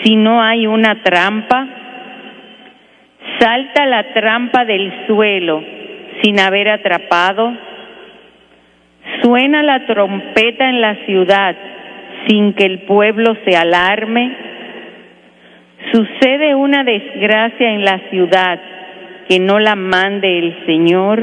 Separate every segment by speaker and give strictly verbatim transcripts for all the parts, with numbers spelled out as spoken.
Speaker 1: si no hay una trampa? ¿Salta la trampa del suelo sin haber atrapado? ¿Suena la trompeta en la ciudad sin que el pueblo se alarme? ¿Sucede una desgracia en la ciudad que no la mande el Señor?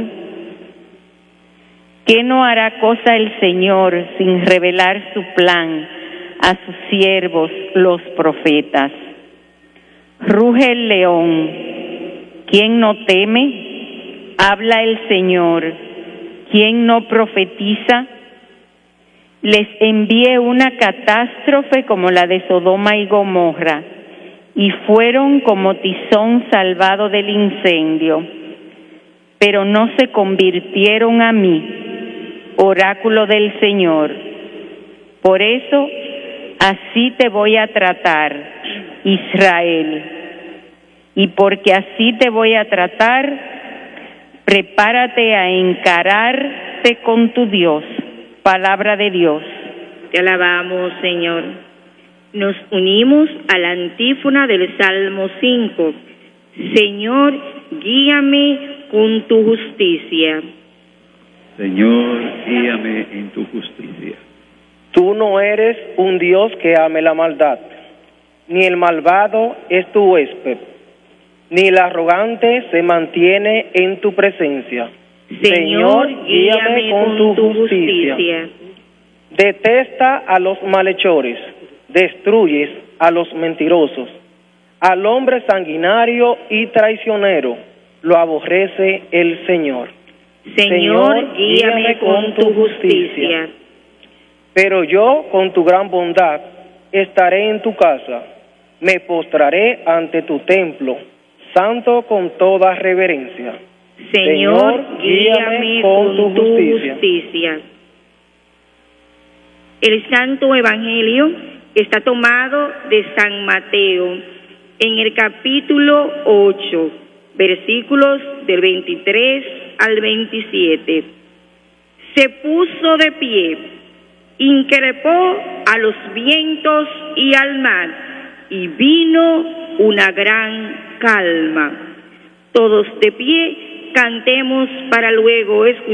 Speaker 1: ¿Qué no hará cosa el Señor sin revelar su plan a sus siervos, los profetas? Ruge el león, ¿quién no teme? Habla el Señor, ¿quién no profetiza? Les envié una catástrofe como la de Sodoma y Gomorra, y fueron como tizón salvado del incendio, pero no se convirtieron a mí, oráculo del Señor. Por eso, así te voy a tratar, Israel. Y porque así te voy a tratar, prepárate a encararte con tu Dios. Palabra de Dios.
Speaker 2: Te alabamos, Señor. Nos unimos a la antífona del Salmo cinco. Señor, guíame con tu justicia.
Speaker 3: Señor, guíame en tu justicia.
Speaker 4: Tú no eres un Dios que ame la maldad, ni el malvado es tu huésped, ni el arrogante se mantiene en tu presencia.
Speaker 2: Señor, guíame con tu justicia.
Speaker 4: Detesta a los malhechores, destruyes a los mentirosos. Al hombre sanguinario y traicionero lo aborrece el Señor.
Speaker 2: Señor, guíame con tu justicia.
Speaker 4: Pero yo, con tu gran bondad, estaré en tu casa, me postraré ante tu templo, santo con toda reverencia.
Speaker 2: Señor, guíame con tu justicia. justicia. El Santo Evangelio está tomado de San Mateo, en el capítulo ocho, versículos del veintitrés al veintisiete. Se puso de pie, increpó a los vientos y al mar, y vino una gran calma. Todos de pie, cantemos para luego escuchar